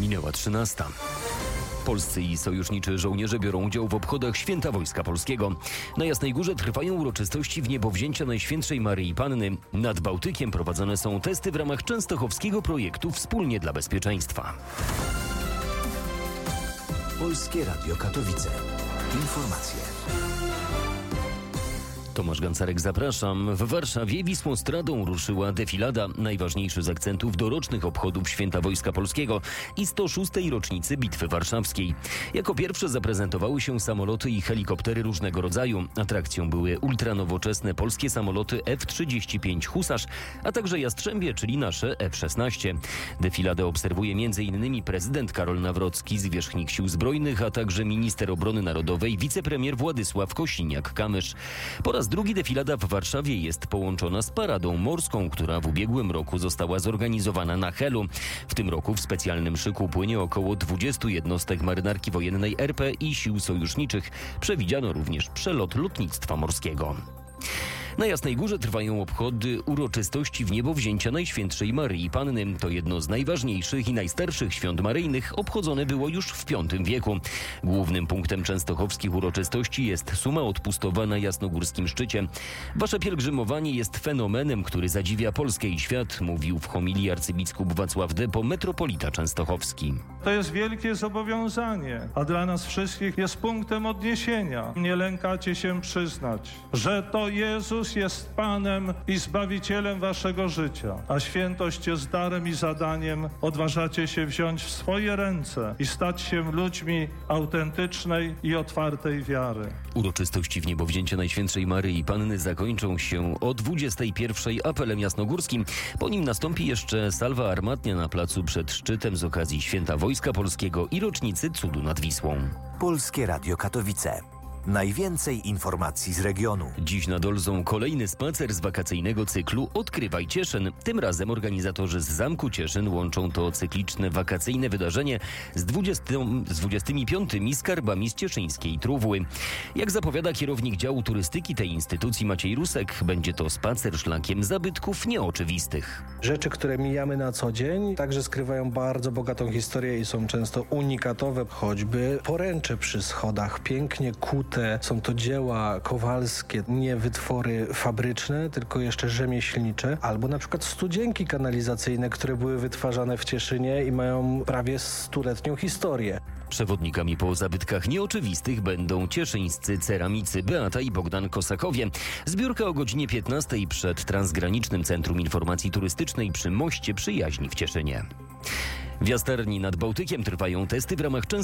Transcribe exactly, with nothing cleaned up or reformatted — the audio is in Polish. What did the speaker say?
Minęła trzynasta. Polscy i sojusniczy żołnierze biorą udział w obchodach Święta Wojska Polskiego. Na Jasnej Górze trwają uroczystości w niebowzięcia Najświętszej Maryi Panny. Nad Bałtykiem prowadzone są testy w ramach częstochowskiego projektu Wspólnie dla Bezpieczeństwa. Polskie Radio Katowice. Informacje. Tomasz Gancarek, zapraszam. W Warszawie Wisłą Stradą ruszyła defilada, najważniejszy z akcentów dorocznych obchodów Święta Wojska Polskiego i sto szóstej rocznicy Bitwy Warszawskiej. Jako pierwsze zaprezentowały się samoloty i helikoptery różnego rodzaju. Atrakcją były ultranowoczesne polskie samoloty F trzydzieści pięć Husarz, a także Jastrzębie, czyli nasze F szesnaście. Defiladę obserwuje między innymi prezydent Karol Nawrocki, zwierzchnik Sił Zbrojnych, a także minister obrony narodowej, wicepremier Władysław Kosiniak-Kamysz. Po raz drugi defilada w Warszawie jest połączona z paradą morską, która w ubiegłym roku została zorganizowana na Helu. W tym roku w specjalnym szyku płynie około dwudziestu jednostek marynarki wojennej R P i sił sojuszniczych. Przewidziano również przelot lotnictwa morskiego. Na Jasnej Górze trwają obchody uroczystości w niebowzięcia Najświętszej Maryi Panny. To jedno z najważniejszych i najstarszych świąt maryjnych. Obchodzone było już w piątym wieku. Głównym punktem częstochowskich uroczystości jest suma odpustowa na jasnogórskim szczycie. Wasze pielgrzymowanie jest fenomenem, który zadziwia Polskę i świat, mówił w homilii arcybiskup Wacław Depo, metropolita częstochowski. To jest wielkie zobowiązanie, a dla nas wszystkich jest punktem odniesienia. Nie lękacie się przyznać, że to Jezus jest Panem i Zbawicielem waszego życia, a świętość jest darem i zadaniem. Odważacie się wziąć w swoje ręce i stać się ludźmi autentycznej i otwartej wiary. Uroczystości w niebowzięcia Najświętszej Maryi Panny zakończą się o dwudziestej pierwszej apelem jasnogórskim. Po nim nastąpi jeszcze salwa armatnia na placu przed szczytem z okazji Święta Wojska Polskiego i rocznicy Cudu nad Wisłą. Polskie Radio Katowice. Najwięcej informacji z regionu. Dziś nad Olzą kolejny spacer z wakacyjnego cyklu Odkrywaj Cieszyn. Tym razem organizatorzy z Zamku Cieszyn łączą to cykliczne wakacyjne wydarzenie z, dwudziestym, z dwudziestymi pięcioma skarbami z cieszyńskiej Trówły. Jak zapowiada kierownik działu turystyki tej instytucji Maciej Rusek, będzie to spacer szlakiem zabytków nieoczywistych. Rzeczy, które mijamy na co dzień, także skrywają bardzo bogatą historię i są często unikatowe. Choćby poręcze przy schodach, pięknie kute. Są to dzieła kowalskie, nie wytwory fabryczne, tylko jeszcze rzemieślnicze. Albo na przykład studzienki kanalizacyjne, które były wytwarzane w Cieszynie i mają prawie stuletnią historię. Przewodnikami po zabytkach nieoczywistych będą cieszyńscy ceramicy Beata i Bogdan Kosakowie. Zbiórka o godzinie piętnastej przed Transgranicznym Centrum Informacji Turystycznej przy Moście Przyjaźni w Cieszynie. W Jastarni nad Bałtykiem trwają testy w ramach